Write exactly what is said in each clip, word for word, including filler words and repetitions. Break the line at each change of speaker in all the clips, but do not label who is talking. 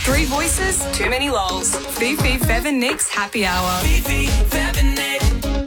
Three voices, too many lols. Fifi, Fev and Nick's Happy Hour. Fifi, Fev and Nick.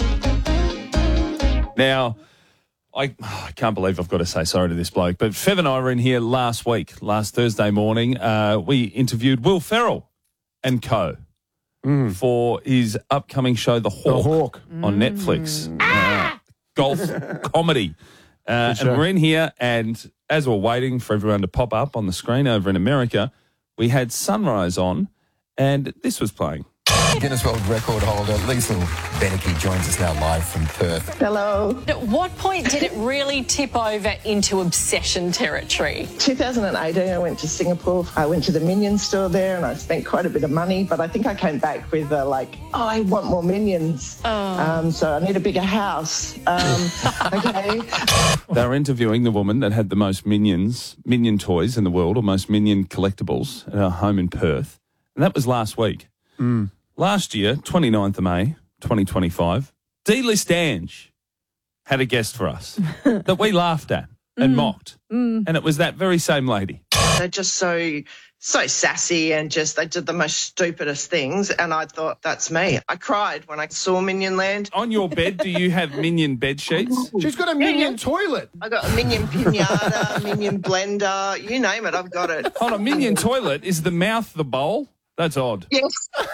Now, I, oh, I can't believe I've got to say sorry to this bloke, but Fev and I were in here last week, last Thursday morning. Uh, we interviewed Will Ferrell and co. Mm. for his upcoming show, The Hawk,
The Hawk.
on mm. Netflix. Ah! Uh, golf comedy. Uh, and we're in here, and as we're waiting for everyone to pop up on the screen over in America, we had Sunrise on, and this was playing.
Guinness World Record holder Liesl Beneke joins us now live from Perth.
Hello.
At what point did it really tip over into obsession territory?
two thousand eighteen, I went to Singapore. I went to the Minions store there and I spent quite a bit of money, but I think I came back with uh, like, oh, I want more Minions. Oh. Um, so I need a bigger house. Um, okay.
They were interviewing the woman that had the most Minions, Minion toys in the world, or most Minion collectibles at her home in Perth. And that was last week.
Mm.
Last year, twenty-ninth of May, twenty twenty-five, D-List Ange had a guest for us that we laughed at and mm. mocked. Mm. And it was that very same lady.
They're just so, so sassy and just, they did the most stupidest things. And I thought, that's me. I cried when I saw Minion Land.
On your bed, do you have Minion bed sheets?
She's got a Minion yeah. toilet.
I got a Minion pinata, Minion blender, you name it, I've got it.
On a Minion toilet, is the mouth the bowl? That's odd.
Yes.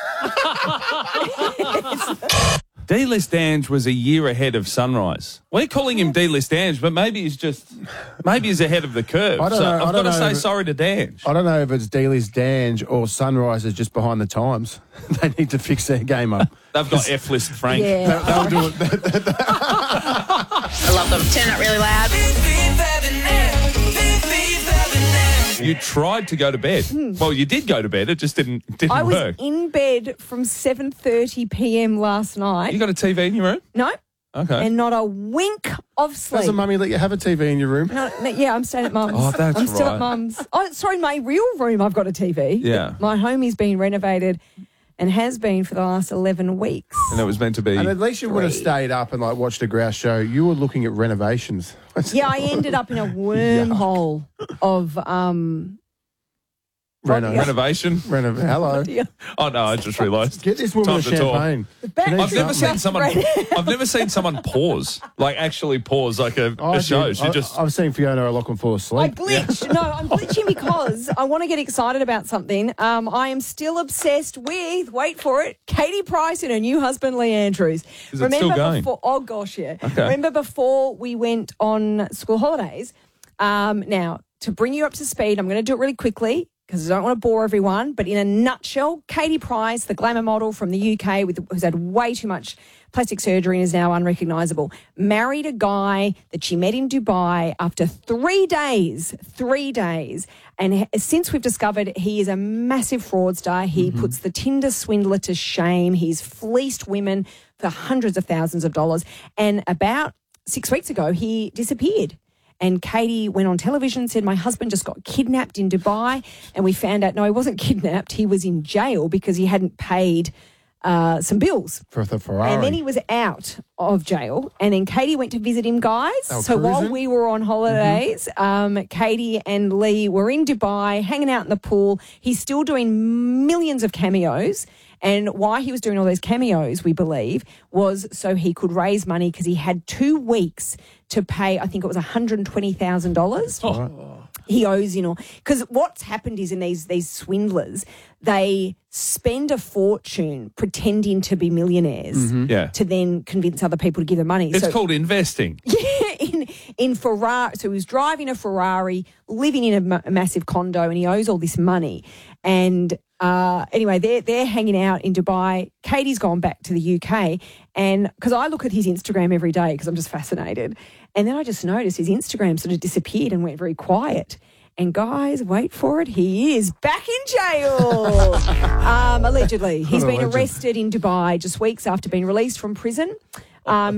D-List Ange was a year ahead of Sunrise. We're calling him D-List Ange, but maybe he's just, maybe he's ahead of the curve.
I don't
so
know,
I've
I
got to
don't
say
know
sorry to Dange.
I don't know if it's D-List Dange or Sunrise is just behind the times. They need to fix their game up.
They've got F-List Frank.
Yeah. They'll do it.
I love them. Turn it really loud.
You tried to go to bed.
Hmm.
Well, you did go to bed. It just didn't didn't
I was
work.
in bed from seven thirty p.m. last night.
You got a T V in your room?
No.
Okay.
And not a wink of sleep.
Doesn't Mummy let you have a T V in your room?
No, no, yeah, I'm staying at Mum's.
Oh, that's
I'm still
right.
at Mum's. Oh, sorry, my real room, I've got a T V.
Yeah.
My homie's been renovated and has been for the last eleven weeks.
And it was meant to be.
And at least you would have stayed up and like watched a grouse show. You were looking at renovations.
Yeah, I ended up in a wormhole of... um.
Reno.
Renovation?
Reno. Hello.
Oh, no, I just realised.
Get this woman
Time
a
to talk.
champagne.
I've never seen someone. I've never seen someone pause, like actually pause, like a, a show.
did.
She
I,
just.
I've seen Fiona O'Loughlin fall
I
asleep.
glitched. No, I'm glitching because I want to get excited about something. Um, I am still obsessed with, wait for it, Katie Price and her new husband, Lee Andrews.
Is it still going?
Before, oh, gosh, yeah.
Okay.
Remember before we went on school holidays? Um, now, to bring you up to speed, I'm going to do it really quickly, because I don't want to bore everyone, but in a nutshell, Katie Price, the glamour model from the U K with, who's had way too much plastic surgery and is now unrecognisable, married a guy that she met in Dubai after three days, three days. And since we've discovered he is a massive fraudster, he mm-hmm. puts the Tinder swindler to shame. He's fleeced women for hundreds of thousands of dollars. And about six weeks ago, he disappeared. And Katie went on television and said, my husband just got kidnapped in Dubai. And we found out, no, he wasn't kidnapped. He was in jail because he hadn't paid uh, some bills.
For the Ferrari.
And then he was out of jail. And then Katie went to visit him, guys.
Oh,
so
cruising?
while we were on holidays, mm-hmm. um, Katie and Lee were in Dubai, hanging out in the pool. He's still doing millions of cameos. And why he was doing all those cameos, we believe, was so he could raise money because he had two weeks to pay, I think it was one hundred twenty thousand dollars.
Oh.
He owes, you know, because what's happened is in these these swindlers, they spend a fortune pretending to be millionaires
mm-hmm. yeah.
to then convince other people to give them money.
It's
so,
called investing.
Yeah, in, in Ferrari. So he was driving a Ferrari, living in a, ma- a massive condo, and he owes all this money. And uh, anyway, they're, they're hanging out in Dubai. Katie's gone back to the U K. And because I look at his Instagram every day because I'm just fascinated. And then I just noticed his Instagram sort of disappeared and went very quiet. And guys, wait for it, he is back in jail, um, allegedly. He's been arrested in Dubai just weeks after being released from prison. Um,